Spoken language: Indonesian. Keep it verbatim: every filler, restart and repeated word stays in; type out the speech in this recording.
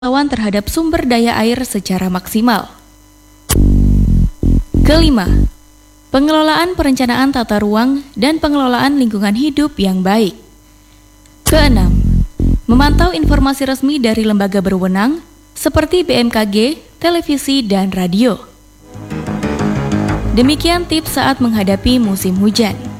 lawan terhadap sumber daya air secara maksimal. Kelima, pengelolaan perencanaan tata ruang dan pengelolaan lingkungan hidup yang baik. Keenam, memantau informasi resmi dari lembaga berwenang seperti B M K G, televisi, dan radio. Demikian tips saat menghadapi musim hujan.